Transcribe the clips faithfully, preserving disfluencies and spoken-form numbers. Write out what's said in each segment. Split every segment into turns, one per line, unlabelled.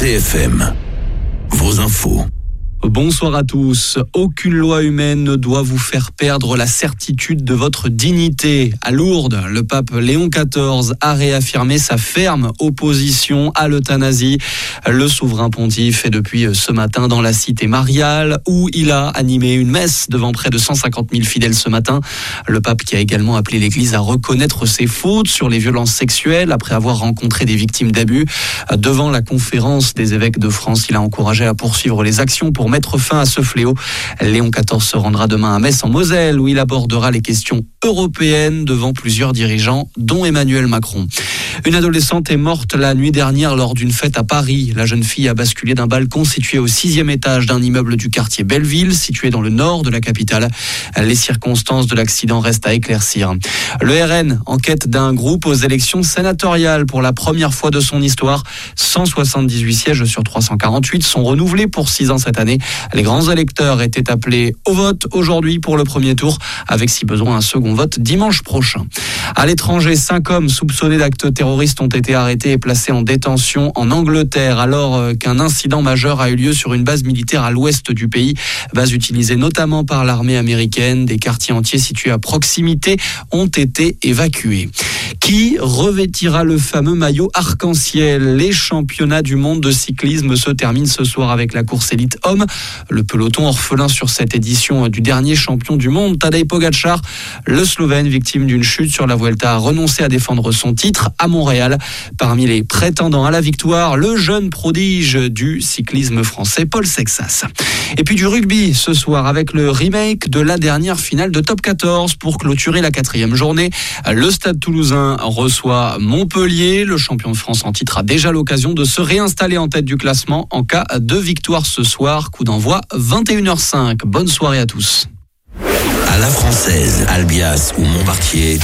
C F M, vos infos.
Bonsoir à tous. Aucune loi humaine ne doit vous faire perdre la certitude de votre dignité. À Lourdes, le pape Léon quatorze a réaffirmé sa ferme opposition à l'euthanasie. Le souverain pontife est depuis ce matin dans la cité mariale où il a animé une messe devant près de cent cinquante mille fidèles ce matin. Le pape qui a également appelé l'Église à reconnaître ses fautes sur les violences sexuelles après avoir rencontré des victimes d'abus. Devant la conférence des évêques de France, il a encouragé à poursuivre les actions pour mettre fin à ce fléau. Léon quatorze se rendra demain à Metz en Moselle où il abordera les questions européennes devant plusieurs dirigeants dont Emmanuel Macron. Une adolescente est morte la nuit dernière lors d'une fête à Paris. La jeune fille a basculé d'un balcon situé au sixième étage d'un immeuble du quartier Belleville, situé dans le nord de la capitale. Les circonstances de l'accident restent à éclaircir. Le R N enquête d'un groupe aux élections sénatoriales pour la première fois de son histoire. cent soixante-dix-huit sièges sur trois cent quarante-huit sont renouvelés pour six ans cette année. Les grands électeurs étaient appelés au vote aujourd'hui pour le premier tour, avec si besoin un second vote dimanche prochain. À l'étranger, cinq hommes soupçonnés d'actes terroristes ont été arrêtés et placés en détention en Angleterre, alors qu'un incident majeur a eu lieu sur une base militaire à l'ouest du pays, base utilisée notamment par l'armée américaine. Des quartiers entiers situés à proximité ont été évacués. Qui revêtira le fameux maillot arc-en-ciel? Les championnats du monde de cyclisme se terminent ce soir avec la course élite homme. Le peloton orphelin sur cette édition du dernier champion du monde, Tadej Pogačar, le Slovène victime d'une chute sur la Vuelta, a renoncé à défendre son titre à Montréal. Parmi les prétendants à la victoire, le jeune prodige du cyclisme français, Paul Sexas. Et puis du rugby ce soir avec le remake de la dernière finale de Top quatorze pour clôturer la quatrième journée. Le Stade Toulousain reçoit Montpellier. Le champion de France en titre a déjà l'occasion de se réinstaller en tête du classement en cas de victoire ce soir. Coup d'envoi vingt et une heures cinq. Bonne soirée à tous.
À la Française, Albias ou Montmartier,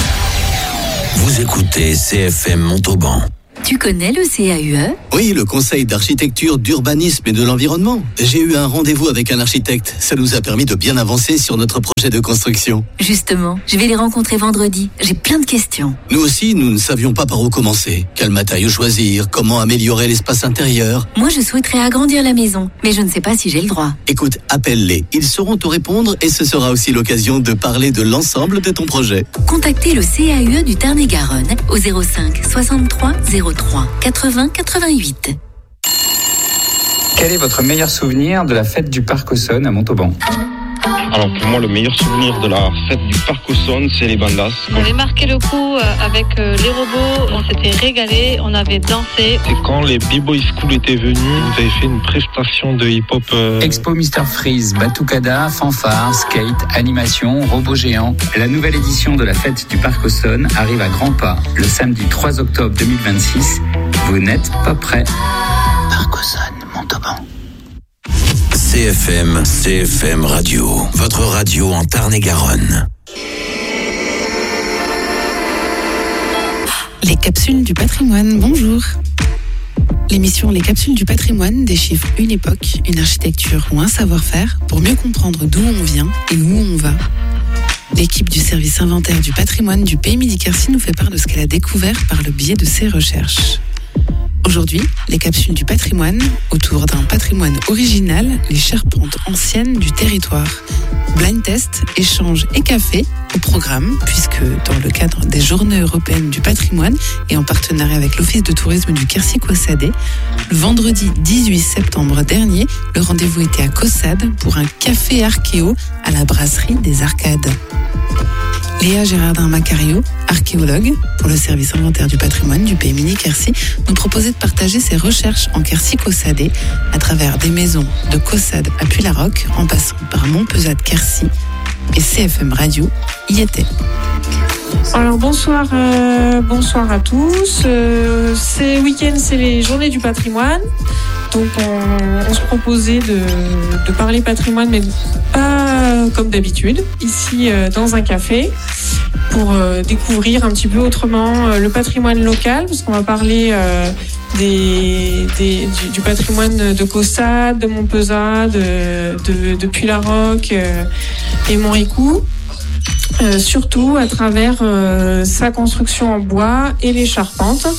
vous écoutez C F M Montauban.
Tu connais le C A U E ?
Oui, le Conseil d'architecture, d'urbanisme et de l'environnement. J'ai eu un rendez-vous avec un architecte. Ça nous a permis de bien avancer sur notre projet de construction.
Justement, je vais les rencontrer vendredi. J'ai plein de questions.
Nous aussi, nous ne savions pas par où commencer. Quel matériau choisir ? Comment améliorer l'espace intérieur ?
Moi, je souhaiterais agrandir la maison, mais je ne sais pas si j'ai le droit.
Écoute, appelle-les. Ils sauront te répondre et ce sera aussi l'occasion de parler de l'ensemble de ton projet.
Contactez le C A U E du Tarn-et-Garonne au zéro cinq soixante-trois zéro trois quatre-vingts quatre-vingt-huit.
Quel est votre meilleur souvenir de la fête du Parc Auxonne à Montauban ?
Alors pour moi, le meilleur souvenir de la fête du Parc Auxonne, c'est les bandas.
On avait marqué le coup avec les robots, on s'était régalé, on avait dansé.
Et quand les B-Boy School étaient venus, ils avaient fait une prestation de hip-hop. Euh...
Expo Mister Freeze, Batucada, fanfare, skate, animation, robots géants. La nouvelle édition de la fête du Parc Auxonne arrive à grands pas le samedi trois octobre deux mille vingt-six. Vous n'êtes pas prêts.
Parc Auxonne, Montauban.
C F M, C F M Radio, votre radio en Tarn-et-Garonne.
Les capsules du patrimoine, bonjour. L'émission Les capsules du patrimoine déchiffre une époque, une architecture ou un savoir-faire pour mieux comprendre d'où on vient et où on va. L'équipe du service inventaire du patrimoine du Pays Midi-Quercy nous fait part de ce qu'elle a découvert par le biais de ses recherches. Aujourd'hui, les capsules du patrimoine, autour d'un patrimoine original, les charpentes anciennes du territoire. Blind test, échange et café au programme, puisque dans le cadre des Journées européennes du patrimoine et en partenariat avec l'Office de tourisme du Quercy-Caussade, le vendredi dix-huit septembre dernier, le rendez-vous était à Caussade pour un café archéo à la brasserie des Arcades. Léa Gérardin-Macario, archéologue pour le service inventaire du patrimoine du Pays Midi-Quercy, nous proposait de partager ses recherches en Quercy-Caussade à travers des maisons de Caussade à Puy-la-Roque en passant par Montpezat-Quercy, et C F M Radio y était.
Alors bonsoir, euh, bonsoir à tous. Euh, ce week-end, c'est les Journées du patrimoine. Donc on, on se proposait de, de parler patrimoine, mais pas comme d'habitude, ici euh, dans un café, pour euh, découvrir un petit peu autrement euh, le patrimoine local, parce qu'on va parler euh, des, des, du, du patrimoine de Caussade, de Montpezat, de, de, de Puy-la-Roque euh, et Montricou. Euh, surtout à travers euh, sa construction en bois et les charpentes,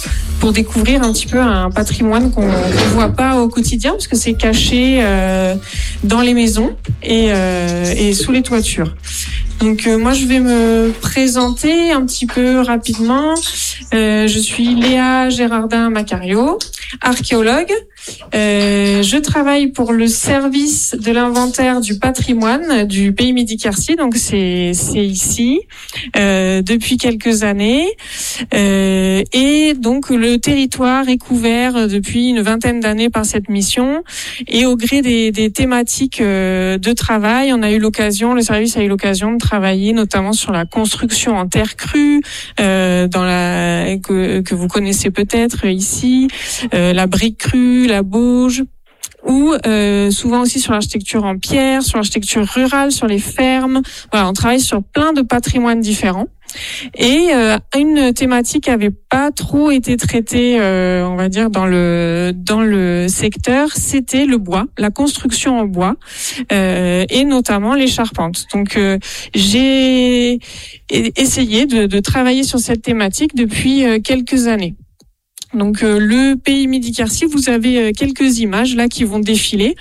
pour découvrir un petit peu un patrimoine qu'on ne voit pas au quotidien parce que c'est caché euh, dans les maisons et, euh, et sous les toitures. Donc euh, moi je vais me présenter un petit peu rapidement. Euh, je suis Léa Gérardin-Macario, archéologue. Euh, je travaille pour le service de l'inventaire du patrimoine du pays Midi-Quercy, donc c'est c'est ici euh, depuis quelques années. Euh, et donc le territoire est couvert depuis une vingtaine d'années par cette mission. Et au gré des, des thématiques euh, de travail, on a eu l'occasion, le service a eu l'occasion de travailler notamment sur la construction en terre crue, euh, dans la que, que vous connaissez peut-être ici, euh, la brique crue, la bauge, ou euh, souvent aussi sur l'architecture en pierre, sur l'architecture rurale, sur les fermes. Voilà, on travaille sur plein de patrimoines différents. Et euh, une thématique qui avait pas trop été traitée, euh, on va dire dans le dans le secteur, c'était le bois, la construction en bois, euh, et notamment les charpentes. Donc euh, j'ai essayé de, de travailler sur cette thématique depuis euh, quelques années. Donc euh, le pays Midi-Quercy, vous avez euh, quelques images là qui vont défiler.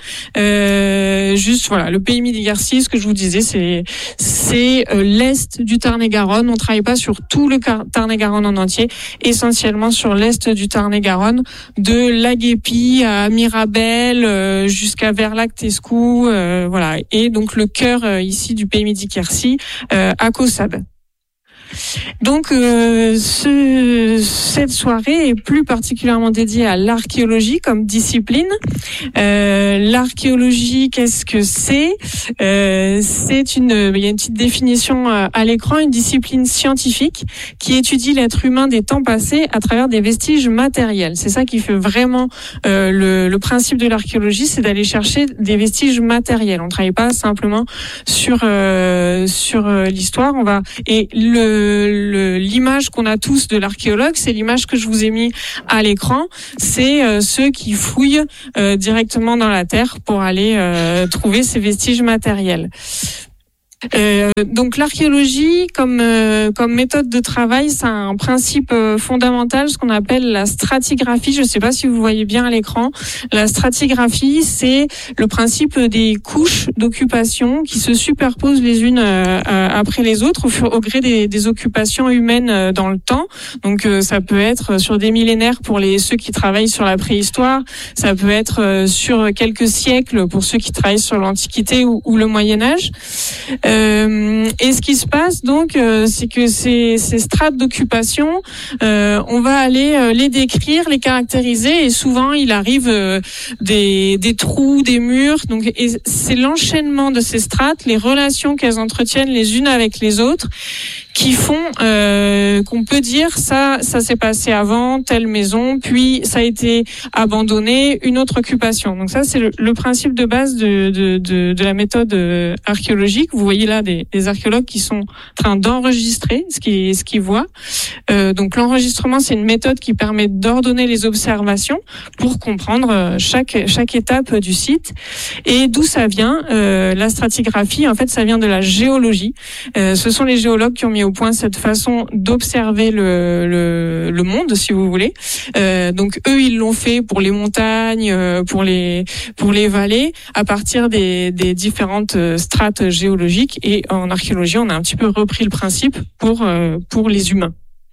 Euh, juste voilà, le pays Midi-Quercy, ce que je vous disais, c'est c'est euh, l'est du Tarn-et-Garonne. On travaille pas sur tout le Tarn-et-Garonne en entier, essentiellement sur l'est du Tarn-et-Garonne, de La Guépie à Mirabel euh, jusqu'à Verlac-Tescou, euh, voilà. Et donc le cœur euh, ici du pays Midi-Quercy, euh, à Caussade. Donc euh, ce, cette soirée est plus particulièrement dédiée à l'archéologie comme discipline. Euh, l'archéologie, qu'est-ce que c'est ? euh, C'est une, il y a une petite définition à l'écran, une discipline scientifique qui étudie l'être humain des temps passés à travers des vestiges matériels. C'est ça qui fait vraiment euh, le, le principe de l'archéologie, c'est d'aller chercher des vestiges matériels. On ne travaille pas simplement sur euh, sur euh, l'histoire. On va et le Le, l'image qu'on a tous de l'archéologue, c'est l'image que je vous ai mis à l'écran. C'est euh, ceux qui fouillent euh, directement dans la terre pour aller euh, trouver ces vestiges matériels. Euh, donc l'archéologie comme euh, comme méthode de travail, c'est un principe euh, fondamental, ce qu'on appelle la stratigraphie. Je ne sais pas si vous voyez bien à l'écran. La stratigraphie, c'est le principe des couches d'occupation qui se superposent les unes euh, après les autres au, au gré des, des occupations humaines euh, dans le temps. Donc euh, ça peut être sur des millénaires pour les ceux qui travaillent sur la préhistoire, ça peut être euh, sur quelques siècles pour ceux qui travaillent sur l'Antiquité ou, ou le Moyen Âge. Euh, et ce qui se passe donc, euh, c'est que ces, ces strates d'occupation, euh, on va aller euh, les décrire, les caractériser, et souvent il arrive euh, des, des trous, des murs. Donc, et c'est l'enchaînement de ces strates, les relations qu'elles entretiennent les unes avec les autres, qui font euh, qu'on peut dire ça, ça s'est passé avant telle maison, puis ça a été abandonné, une autre occupation. Donc ça, c'est le, le principe de base de, de, de, de la méthode archéologique. Vous voyez là des, des archéologues qui sont en train d'enregistrer ce qu'ils, ce qu'ils voient. Euh, donc l'enregistrement, c'est une méthode qui permet d'ordonner les observations pour comprendre chaque chaque étape du site. Et d'où ça vient euh, la stratigraphie, en fait, ça vient de la géologie. Euh, ce sont les géologues qui ont mis au point cette façon d'observer le, le, le monde, si vous voulez. Euh, donc eux, ils l'ont fait pour les montagnes, euh, pour les pour les vallées, à partir des, des différentes strates géologiques. Et en archéologie, on a un petit peu repris le principe pour euh, pour les humains.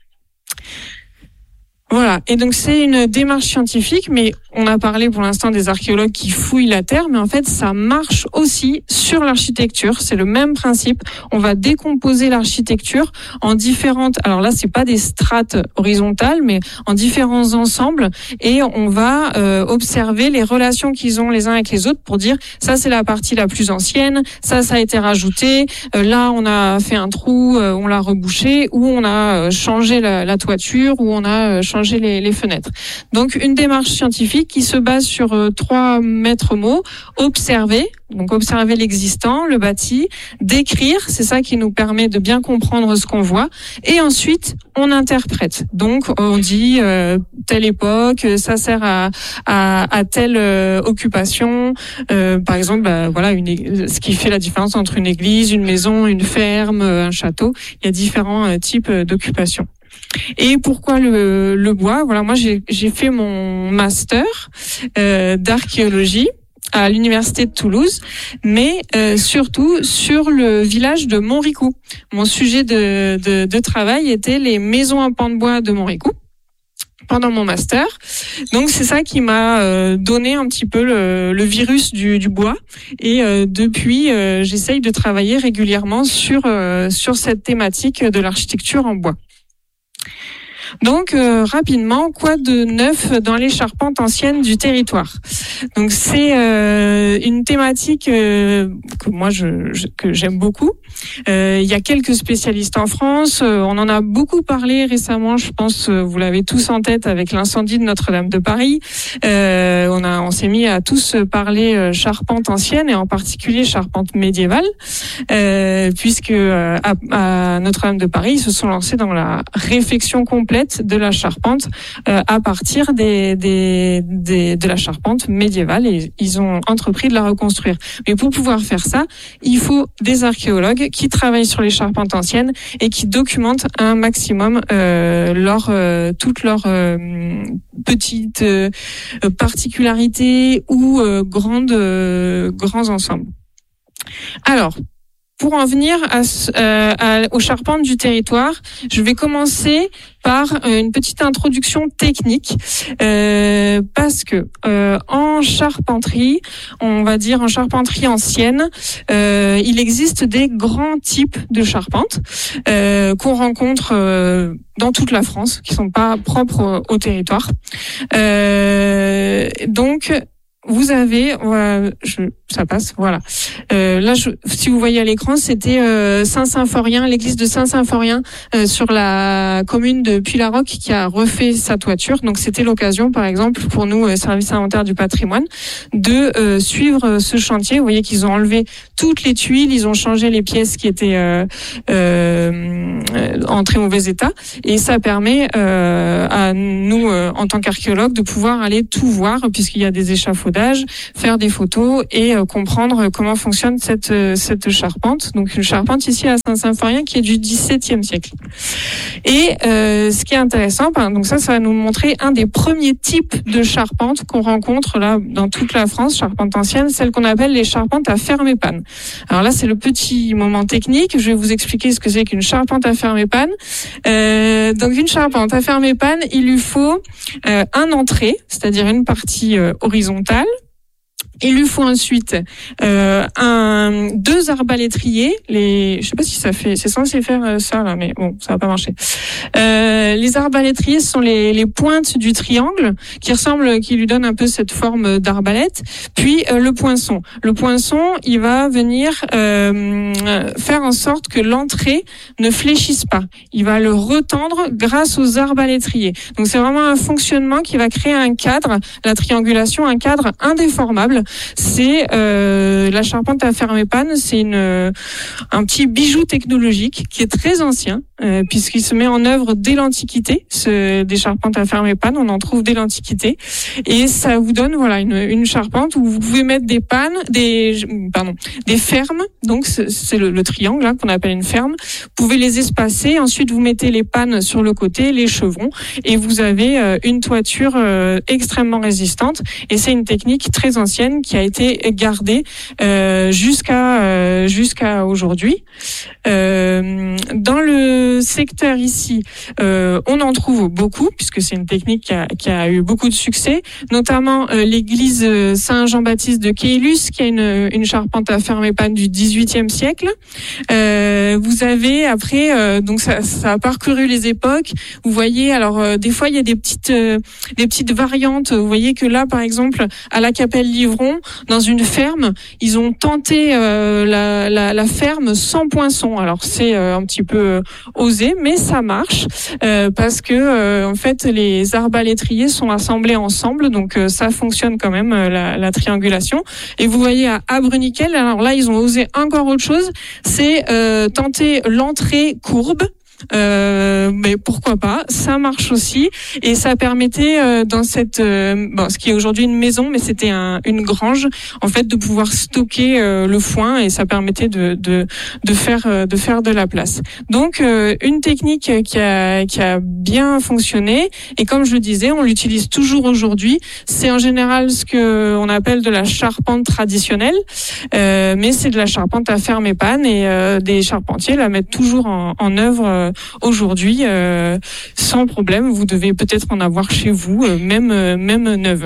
Voilà, et donc c'est une démarche scientifique, mais on a parlé pour l'instant des archéologues qui fouillent la terre, mais en fait ça marche aussi sur l'architecture, c'est le même principe. On va décomposer l'architecture en différentes, alors là c'est pas des strates horizontales, mais en différents ensembles, et on va euh, observer les relations qu'ils ont les uns avec les autres pour dire ça c'est la partie la plus ancienne, ça ça a été rajouté, euh, là on a fait un trou, euh, on l'a rebouché, ou on a changé la, la toiture, ou on a changé Les, les fenêtres. Donc une démarche scientifique qui se base sur euh, trois maîtres mots: observer, donc observer l'existant, le bâti, décrire, c'est ça qui nous permet de bien comprendre ce qu'on voit, et ensuite on interprète. Donc on dit euh, telle époque, ça sert à à, à telle euh, occupation, euh, par exemple, bah, voilà une, ce qui fait la différence entre une église, une maison, une ferme, un château. Il y a différents euh, types d'occupations. Et pourquoi le, le bois? Voilà, moi j'ai, j'ai fait mon master euh, d'archéologie à l'université de Toulouse, mais euh, surtout sur le village de Montricou. Mon sujet de, de, de travail était les maisons en pan de bois de Montricou pendant mon master. Donc c'est ça qui m'a euh, donné un petit peu le, le virus du, du bois. Et euh, depuis, euh, j'essaye de travailler régulièrement sur euh, sur cette thématique de l'architecture en bois. Donc euh, rapidement, quoi de neuf dans les charpentes anciennes du territoire? Donc c'est euh, une thématique euh, que moi je, je que j'aime beaucoup. Euh, il y a quelques spécialistes en France. Euh, on en a beaucoup parlé récemment. Je pense euh, vous l'avez tous en tête avec l'incendie de Notre-Dame de Paris. Euh, on a on s'est mis à tous parler euh, charpente ancienne et en particulier charpente médiévale, euh, puisque euh, à, à Notre-Dame de Paris ils se sont lancés dans la réfection complète de la charpente euh, à partir des, des, des, de la charpente médiévale et ils ont entrepris de la reconstruire. Mais pour pouvoir faire ça, il faut des archéologues qui travaillent sur les charpentes anciennes et qui documentent un maximum euh, leur, euh, toutes leurs euh, petites euh, particularités ou euh, grandes, euh, grands ensembles. Alors, pour en venir à, euh, à, aux charpentes du territoire, je vais commencer par euh, une petite introduction technique, euh, parce que euh, en charpenterie, on va dire en charpenterie ancienne, euh, il existe des grands types de charpentes euh, qu'on rencontre euh, dans toute la France, qui sont pas propres au, au territoire. Euh, donc vous avez, euh, je, ça passe, voilà. Euh, là, je, si vous voyez à l'écran, c'était euh, Saint-Symphorien, l'église de Saint-Symphorien euh, sur la commune de Puy-la-Roque qui a refait sa toiture. Donc, c'était l'occasion, par exemple, pour nous, euh, service inventaire du patrimoine, de euh, suivre ce chantier. Vous voyez qu'ils ont enlevé toutes les tuiles, ils ont changé les pièces qui étaient euh, euh, en très mauvais état, et ça permet euh, à nous, euh, en tant qu'archéologues, de pouvoir aller tout voir, puisqu'il y a des échafaudages, faire des photos et euh, comprendre comment fonctionne cette euh, cette charpente. Donc une charpente ici à Saint-Symphorien qui est du dix-septième siècle. Et euh, ce qui est intéressant, ben, donc ça, ça va nous montrer un des premiers types de charpentes qu'on rencontre là dans toute la France, charpente ancienne, celle qu'on appelle les charpentes à fermer-panne. Alors là, c'est le petit moment technique. Je vais vous expliquer ce que c'est qu'une charpente à fermer-panne. Euh, donc une charpente à fermer-panne, il lui faut euh, un entrée, c'est-à-dire une partie euh, horizontale. Il lui faut ensuite euh, un deux arbalétriers. Les, je sais pas si ça fait, c'est censé faire euh, ça là, mais bon, ça va pas marcher. Euh, les arbalétriers sont les, les pointes du triangle qui ressemblent, qui lui donnent un peu cette forme d'arbalète. Puis euh, le poinçon. Le poinçon, il va venir euh, faire en sorte que l'entrée ne fléchisse pas. Il va le retendre grâce aux arbalétriers. Donc c'est vraiment un fonctionnement qui va créer un cadre, la triangulation, un cadre indéformable. C'est euh, la charpente à fermer-panne, c'est une un petit bijou technologique qui est très ancien euh, puisqu'il se met en œuvre dès l'Antiquité. Ce, des charpentes à fermer-panne, on en trouve dès l'Antiquité, et ça vous donne voilà une, une charpente où vous pouvez mettre des pannes, des pardon, des fermes. Donc c'est, c'est le, le triangle là, qu'on appelle une ferme. Vous pouvez les espacer. Ensuite vous mettez les pannes sur le côté, les chevrons, et vous avez euh, une toiture euh, extrêmement résistante. Et c'est une technique très ancienne qui a été gardée euh, jusqu'à euh, jusqu'à aujourd'hui. Euh, dans le secteur ici, euh, on en trouve beaucoup puisque c'est une technique qui a, qui a eu beaucoup de succès, notamment euh, l'église Saint-Jean-Baptiste de Caylus qui a une, une charpente à fermer-panne du dix-huitième siècle. Euh, vous avez après, euh, donc ça, ça a parcouru les époques. Vous voyez, alors euh, des fois il y a des petites euh, des petites variantes. Vous voyez que là, par exemple, à la Capelle Livron, dans une ferme, ils ont tenté euh, la, la, la ferme sans poinçon. Alors c'est euh, un petit peu euh, osé, mais ça marche euh, parce que euh, en fait les arbalétriers sont assemblés ensemble, donc euh, ça fonctionne quand même euh, la, la triangulation. Et vous voyez à Abruniquel, alors là ils ont osé encore autre chose, c'est euh, tenter l'entrée courbe. euh, mais pourquoi pas, ça marche aussi. Et ça permettait euh, dans cette, euh, bon, ce qui est aujourd'hui une maison, mais c'était un, une grange, en fait, de pouvoir stocker euh, le foin, et ça permettait de de de faire euh, de faire de la place. Donc euh, une technique qui a qui a bien fonctionné, et comme je le disais, on l'utilise toujours aujourd'hui. C'est en général ce que on appelle de la charpente traditionnelle, euh, mais c'est de la charpente à ferme et panne, et euh, des charpentiers la mettent toujours en, en œuvre euh, aujourd'hui euh, sans problème. Vous devez peut-être en avoir chez vous, euh, même euh, même neuve.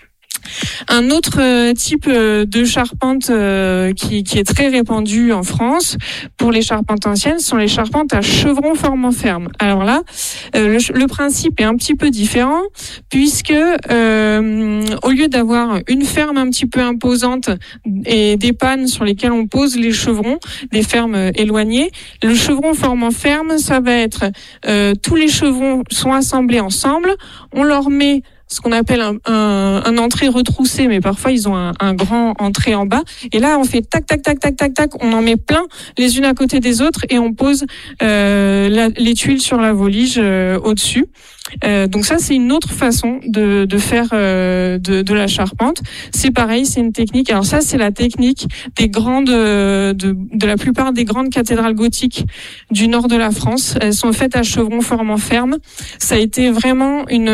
Un autre euh, type euh, de charpente euh, qui, qui est très répandu en France pour les charpentes anciennes sont les charpentes à chevron formant ferme. Alors là, euh, le, le principe est un petit peu différent, puisque euh, au lieu d'avoir une ferme un petit peu imposante et des pannes sur lesquelles on pose les chevrons, des fermes éloignées, le chevron formant ferme, ça va être euh, tous les chevrons sont assemblés ensemble, on leur met ce qu'on appelle un, un, un entrée retroussé, mais parfois ils ont un, un grand entrée en bas. Et là, on fait tac, tac, tac, tac, tac, tac, on en met plein les unes à côté des autres, et on pose euh, la, les tuiles sur la volige euh, au-dessus. Euh, donc ça, c'est une autre façon de, de faire euh, de, de la charpente. C'est pareil, c'est une technique. Alors ça, c'est la technique des grandes, de, de la plupart des grandes cathédrales gothiques du nord de la France. Elles sont faites à chevron formant ferme. Ça a été vraiment une,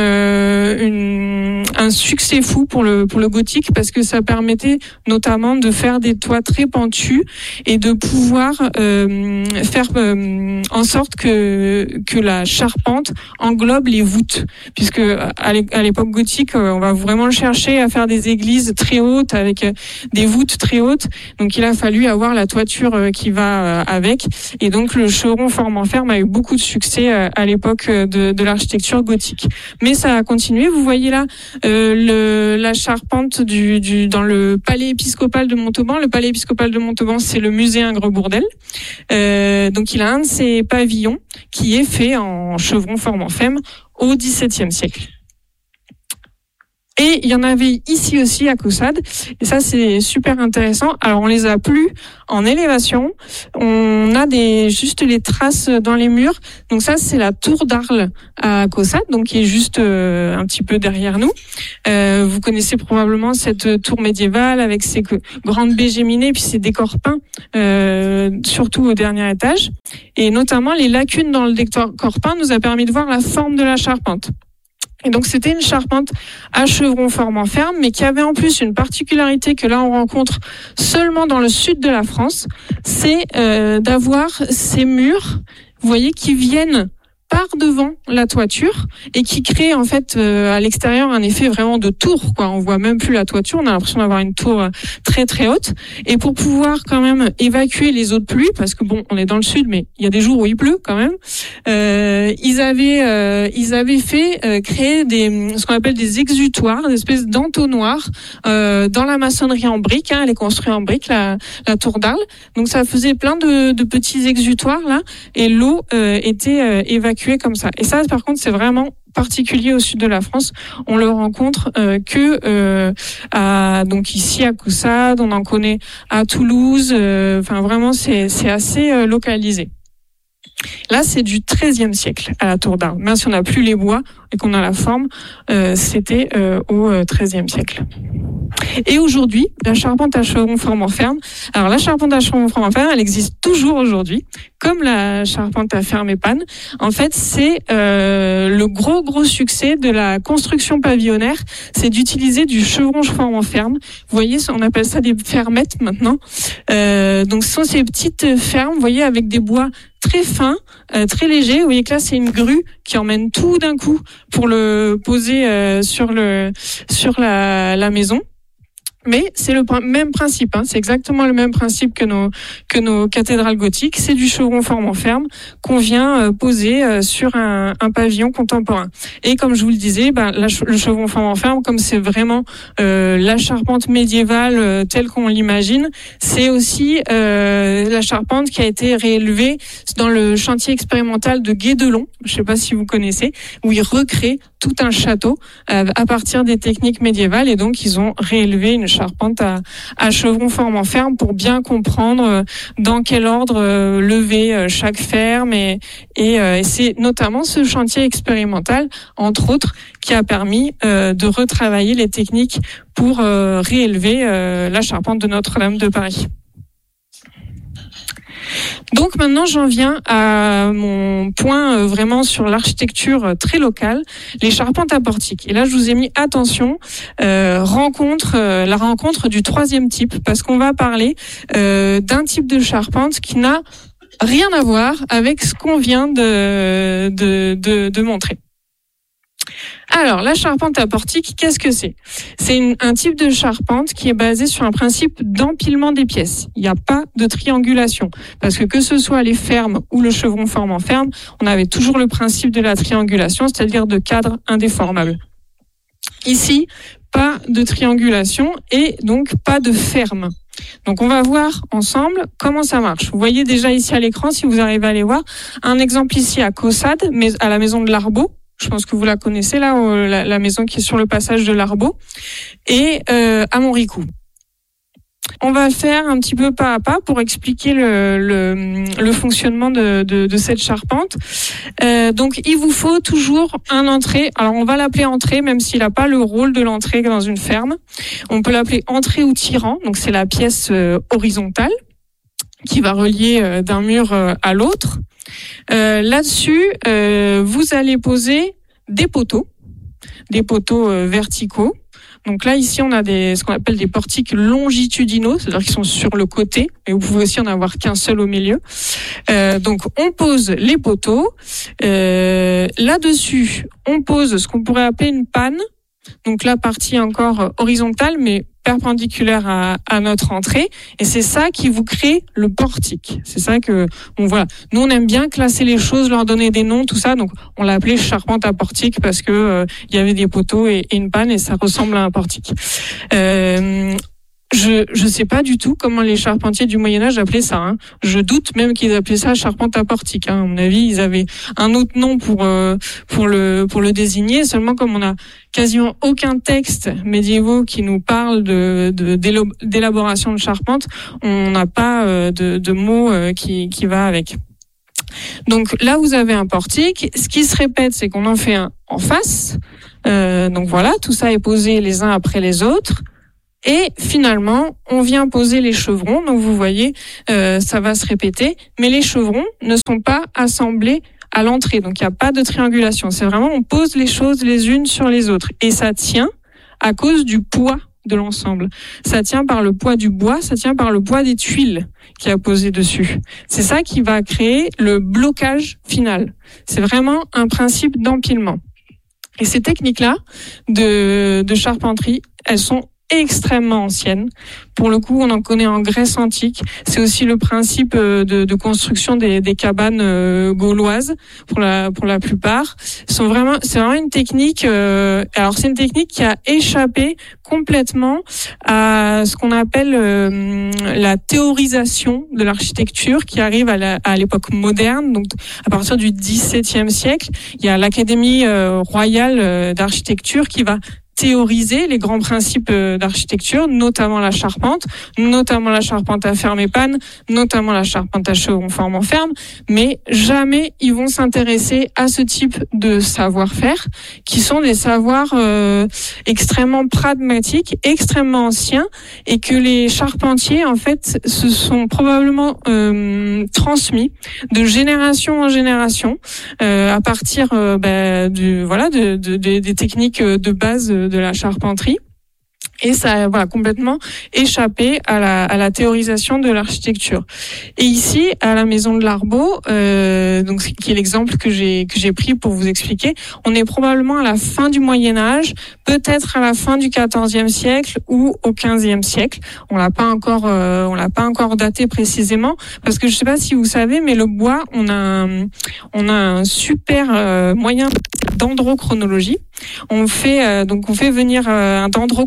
une un succès fou pour le pour le gothique, parce que ça permettait notamment de faire des toits très pentus et de pouvoir euh, faire euh, en sorte que que la charpente englobe les voûtes, puisque à l'époque gothique, on va vraiment chercher à faire des églises très hautes avec des voûtes très hautes. Donc il a fallu avoir la toiture qui va avec, et donc le chevron formant ferme a eu beaucoup de succès à l'époque de, de l'architecture gothique. Mais ça a continué. Vous voyez là euh, le, la charpente du, du dans le palais épiscopal de Montauban. Le palais épiscopal de Montauban, c'est le musée Ingres-Bourdelle. Euh, donc il a un de ses pavillons qui est fait en chevron formant ferme au dix-septième siècle. Et il y en avait ici aussi à Caussade, et ça c'est super intéressant. Alors on les a plus en élévation, on a des juste les traces dans les murs. Donc ça c'est la tour d'Arles à Caussade, donc qui est juste euh, un petit peu derrière nous. Euh, vous connaissez probablement cette tour médiévale avec ses grandes baies géminées, puis ses décors peints, euh, surtout au dernier étage. Et notamment les lacunes dans le décor peint nous a permis de voir la forme de la charpente. Et donc c'était une charpente à chevron formant ferme, mais qui avait en plus une particularité que là on rencontre seulement dans le sud de la France, c'est euh, d'avoir ces murs, vous voyez, qui viennent par devant la toiture et qui crée en fait euh, à l'extérieur un effet vraiment de tour, quoi. On voit même plus la toiture, on a l'impression d'avoir une tour très très haute. Et pour pouvoir quand même évacuer les eaux de pluie, parce que bon, on est dans le sud, mais il y a des jours où il pleut quand même. Euh, ils avaient euh, ils avaient fait euh, créer des ce qu'on appelle des exutoires, des espèces d'entonnoirs euh, dans la maçonnerie en briques. Hein, elle est construite en briques, la la tour d'Arles. Donc ça faisait plein de, de petits exutoires là, et l'eau euh, était euh, évacuée comme ça. Et ça, par contre, c'est vraiment particulier au sud de la France. On le rencontre euh, que euh, à, donc ici à Caussade, on en connaît à Toulouse. Euh, enfin, vraiment, c'est c'est assez euh, localisé. Là, c'est du treizième siècle à la tour d'Arles. Même si on n'a plus les bois et qu'on a la forme, euh, c'était euh, au treizième siècle. Et aujourd'hui, la charpente à chevron formant ferme. Alors la charpente à chevron formant ferme, elle existe toujours aujourd'hui, comme la charpente à ferme et panne. En fait, c'est euh, le gros gros succès de la construction pavillonnaire, c'est d'utiliser du chevron formant ferme. Vous voyez, on appelle ça des fermettes maintenant. Euh, donc ce sont ces petites fermes, vous voyez, avec des bois très fins, euh, très légers. Vous voyez que là, c'est une grue qui emmène tout d'un coup pour le poser euh, sur le sur la, la maison. Mais c'est le même principe, hein. C'est exactement le même principe que nos que nos cathédrales gothiques. C'est du chevron formant ferme qu'on vient euh, poser euh, sur un, un pavillon contemporain. Et comme je vous le disais, ben, la, le chevron formant ferme, comme c'est vraiment euh, la charpente médiévale euh, telle qu'on l'imagine, c'est aussi euh, la charpente qui a été réélevée dans le chantier expérimental de Guédelon. Je ne sais pas si vous connaissez, où ils recréent tout un château euh, à partir des techniques médiévales, et donc ils ont réélevé une charpente à, à chevron formant ferme pour bien comprendre dans quel ordre lever chaque ferme et, et, et c'est notamment ce chantier expérimental, entre autres, qui a permis euh, de retravailler les techniques pour euh, réélever euh, la charpente de Notre-Dame de Paris. Donc maintenant j'en viens à mon point euh, vraiment sur l'architecture euh, très locale, les charpentes à portique. Et là je vous ai mis attention, euh, rencontre, euh, la rencontre du troisième type, parce qu'on va parler euh, d'un type de charpente qui n'a rien à voir avec ce qu'on vient de, de, de, de montrer. Alors, la charpente à portique, qu'est-ce que c'est ? C'est une, un type de charpente qui est basé sur un principe d'empilement des pièces. Il n'y a pas de triangulation. Parce que que ce soit les fermes ou le chevron formant ferme, on avait toujours le principe de la triangulation, c'est-à-dire de cadre indéformable. Ici, pas de triangulation et donc pas de ferme. Donc on va voir ensemble comment ça marche. Vous voyez déjà ici à l'écran, si vous arrivez à les voir, un exemple ici à Caussade, mais à la maison de l'Arbaud. Je pense que vous la connaissez là, la, la maison qui est sur le passage de l'Arbaud, et euh, à Montricou. On va faire un petit peu pas à pas pour expliquer le, le, le fonctionnement de, de, de cette charpente. Euh, donc, il vous faut toujours un entrée. Alors, on va l'appeler entrée, même s'il n'a pas le rôle de l'entrée dans une ferme. On peut l'appeler entrée ou tirant. Donc, c'est la pièce euh, horizontale qui va relier euh, d'un mur euh, à l'autre. Euh, là-dessus, euh, vous allez poser des poteaux, des poteaux euh, verticaux. Donc là, ici, on a des, ce qu'on appelle des portiques longitudinaux, c'est-à-dire qu'ils sont sur le côté, et vous pouvez aussi en avoir qu'un seul au milieu. Euh, donc, on pose les poteaux. Euh, là-dessus, on pose ce qu'on pourrait appeler une panne. Donc la partie encore horizontale, mais perpendiculaire à, à notre entrée, et c'est ça qui vous crée le portique. C'est ça que, bon voilà, nous on aime bien classer les choses, leur donner des noms, tout ça, donc on l'a appelé charpente à portique parce que euh, il y avait des poteaux et, et une panne et ça ressemble à un portique. Euh, Je je sais pas du tout comment les charpentiers du Moyen-Âge appelaient ça. Hein. Je doute même qu'ils appelaient ça charpente à portique. Hein. À mon avis, ils avaient un autre nom pour euh, pour le pour le désigner. Seulement, comme on a quasiment aucun texte médiévaux qui nous parle de, de d'élaboration de charpente, on n'a pas euh, de, de mots euh, qui qui va avec. Donc là, vous avez un portique. Ce qui se répète, c'est qu'on en fait un en face. Euh, donc voilà, tout ça est posé les uns après les autres. Et finalement, on vient poser les chevrons. Donc vous voyez, euh, ça va se répéter. Mais les chevrons ne sont pas assemblés à l'entrée. Donc il n'y a pas de triangulation. C'est vraiment, on pose les choses les unes sur les autres. Et ça tient à cause du poids de l'ensemble. Ça tient par le poids du bois, ça tient par le poids des tuiles qu'il y a posé dessus. C'est ça qui va créer le blocage final. C'est vraiment un principe d'empilement. Et ces techniques-là de, de charpenterie, elles sont extrêmement ancienne. Pour le coup, on en connaît en Grèce antique. C'est aussi le principe de, de construction des, des cabanes euh, gauloises pour la pour la plupart. Sont vraiment, c'est vraiment une technique. Euh, alors c'est une technique qui a échappé complètement à ce qu'on appelle euh, la théorisation de l'architecture, qui arrive à, la, à l'époque moderne. Donc à partir du dix-septième siècle, il y a l'Académie euh, royale euh, d'architecture qui va théoriser les grands principes d'architecture, notamment la charpente, notamment la charpente à ferme et panne, notamment la charpente à chevron formant ferme, mais jamais ils vont s'intéresser à ce type de savoir-faire, qui sont des savoirs euh, extrêmement pragmatiques, extrêmement anciens, et que les charpentiers, en fait, se sont probablement euh, transmis de génération en génération, euh, à partir euh, bah, du voilà de, de, de, des techniques de base de la charpenterie. Et ça a voilà, complètement échappé à la, à la théorisation de l'architecture. Et ici, à la maison de l'Arbaud, euh, donc qui est l'exemple que j'ai que j'ai pris pour vous expliquer, on est probablement à la fin du Moyen Âge, peut-être à la fin du quatorzième siècle ou au quinzième siècle. On l'a pas encore, euh, on l'a pas encore daté précisément, parce que je sais pas si vous savez, mais le bois, on a un, on a un super euh, moyen dendrochronologie. On fait euh, donc on fait venir euh, un dendrochronologue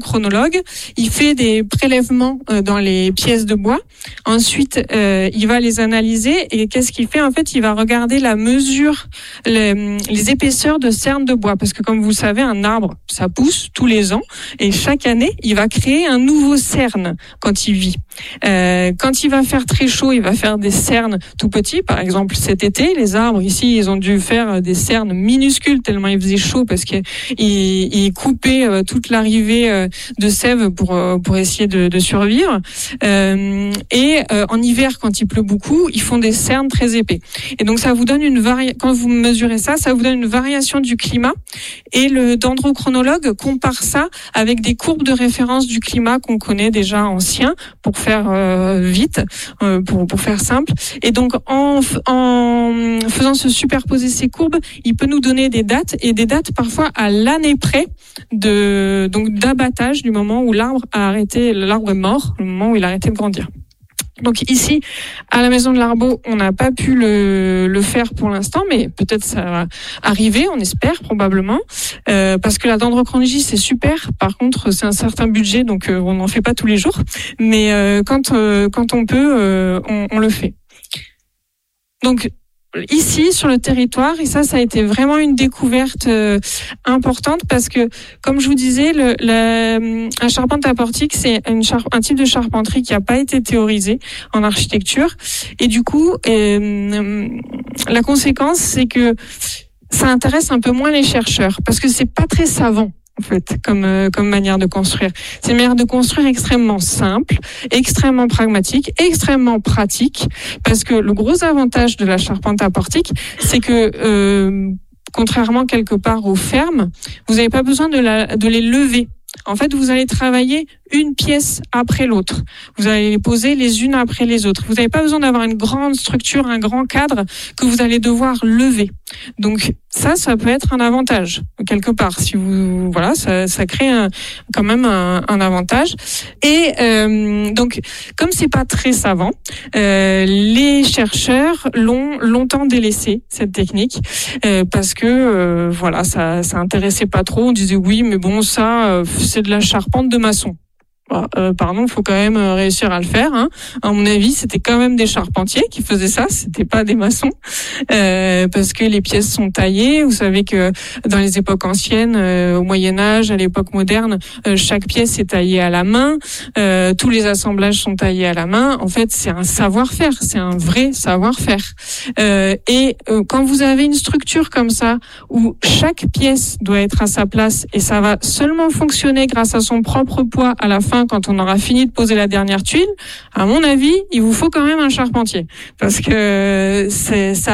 chronologue. Il fait des prélèvements euh, dans les pièces de bois. Ensuite, euh, il va les analyser et qu'est-ce qu'il fait? En fait, il va regarder la mesure, les, les épaisseurs de cernes de bois. Parce que comme vous le savez, un arbre, ça pousse tous les ans et chaque année, il va créer un nouveau cerne quand il vit. Euh, quand il va faire très chaud, il va faire des cernes tout petits. Par exemple, cet été, les arbres ici, ils ont dû faire des cernes minuscules tellement il faisait chaud parce qu'ils ils coupaient toute l'arrivée de sève pour pour essayer de, de survivre. Euh, et euh, en hiver, quand il pleut beaucoup, ils font des cernes très épais. Et donc ça vous donne une vari... quand vous mesurez ça, ça vous donne une variation du climat. Et le dendrochronologue compare ça avec des courbes de référence du climat qu'on connaît déjà anciens pour faire euh, vite, euh, pour pour faire simple. Et donc en en faisant se superposer ces courbes, il peut nous donner des dates et des dates parfois à l'année près de donc d'abattage du moment où l'arbre a arrêté, l'arbre est mort, le moment où il a arrêté de grandir. Donc ici, à la maison de l'Arbaud, on n'a pas pu le, le faire pour l'instant, mais peut-être ça va arriver, on espère probablement, euh, parce que la dendrochronologie c'est super. Par contre, c'est un certain budget, donc euh, on n'en fait pas tous les jours, mais euh, quand euh, quand on peut, euh, on, on le fait. Donc ici sur le territoire, et ça ça a été vraiment une découverte euh, importante parce que comme je vous disais, le, la, un charpente à portique c'est une char, un type de charpenterie qui n'a pas été théorisé en architecture et du coup euh, la conséquence c'est que ça intéresse un peu moins les chercheurs parce que c'est pas très savant. En fait, comme euh, comme manière de construire, c'est une manière de construire extrêmement simple, extrêmement pragmatique, extrêmement pratique, parce que le gros avantage de la charpente à portique, c'est que euh, contrairement quelque part aux fermes, vous n'avez pas besoin de la de les lever. En fait, vous allez travailler une pièce après l'autre. Vous allez les poser les unes après les autres. Vous n'avez pas besoin d'avoir une grande structure, un grand cadre que vous allez devoir lever. Donc ça, ça peut être un avantage quelque part. Si vous, voilà, ça, ça crée un, quand même un, un avantage. Et euh, donc, comme c'est pas très savant, euh, les chercheurs l'ont longtemps délaissé cette technique euh, parce que euh, voilà, ça, ça intéressait pas trop. On disait oui, mais bon, ça, euh, c'est de la charpente de maçon. Bah, euh, pardon, il faut quand même réussir à le faire. Hein. À mon avis, c'était quand même des charpentiers qui faisaient ça, c'était pas des maçons, euh, parce que les pièces sont taillées. Vous savez que dans les époques anciennes, euh, au Moyen Âge, à l'époque moderne, euh, chaque pièce est taillée à la main. Euh, tous les assemblages sont taillés à la main. En fait, c'est un savoir-faire, c'est un vrai savoir-faire. Euh, et euh, quand vous avez une structure comme ça, où chaque pièce doit être à sa place et ça va seulement fonctionner grâce à son propre poids à la fin. Quand on aura fini de poser la dernière tuile, à mon avis, il vous faut quand même un charpentier parce que c'est ça